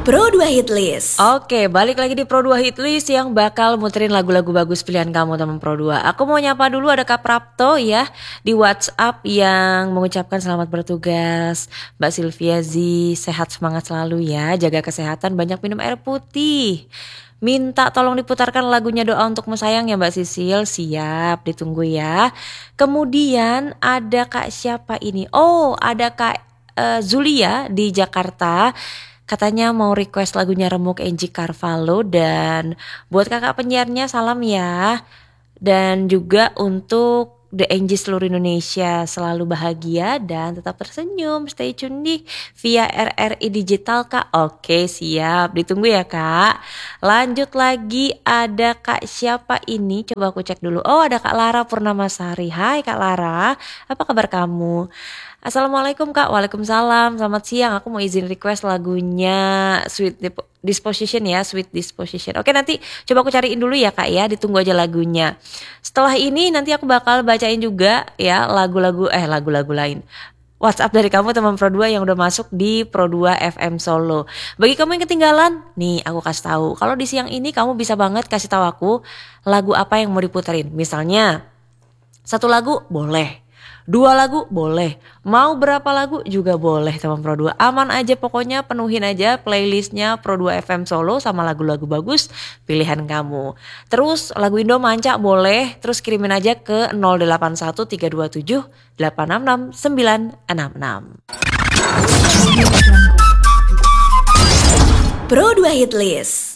Pro 2 Hit List. Oke, balik lagi di Pro 2 Hit List yang bakal muterin lagu-lagu bagus pilihan kamu teman Pro 2. Aku mau nyapa dulu ada Kak Prapto ya di WhatsApp yang mengucapkan selamat bertugas. Mbak Sylvia Z, sehat semangat selalu ya, jaga kesehatan, banyak minum air putih. Minta tolong diputarkan lagunya Doa Untukmu Sayang ya Mbak Sisil. Siap, ditunggu ya. Kemudian ada Kak siapa ini? Oh, ada Kak Zulia di Jakarta. Katanya mau request lagunya Remuk Angie Carvalho. Dan buat kakak penyiarnya salam ya. Dan juga untuk The Angie seluruh Indonesia selalu bahagia dan tetap tersenyum. Stay tune nih via RRI Digital Kak. Oke siap, ditunggu ya Kak. Lanjut lagi ada Kak siapa ini? Coba aku cek dulu. Oh ada Kak Lara Purnamasari. Hai Kak Lara, apa kabar kamu? Assalamualaikum Kak, waalaikumsalam, selamat siang. Aku mau izin request lagunya Sweet Disposition ya, Sweet Disposition. Oke nanti coba aku cariin dulu ya Kak ya, ditunggu aja lagunya. Setelah ini nanti aku bakal bacain juga ya lagu-lagu lain. WhatsApp dari kamu teman Pro 2 yang udah masuk di Pro 2 FM Solo. Bagi kamu yang ketinggalan, nih aku kasih tahu. Kalau di siang ini kamu bisa banget kasih tahu aku lagu apa yang mau diputerin. Misalnya, satu lagu boleh. 2 lagu boleh, mau berapa lagu juga boleh teman Pro 2. Aman aja pokoknya, penuhin aja playlistnya Pro 2 FM Solo sama lagu-lagu bagus pilihan kamu. Terus lagu Indo Manca boleh, terus kirimin aja ke 081 327 866 966. Pro 2 Hit List.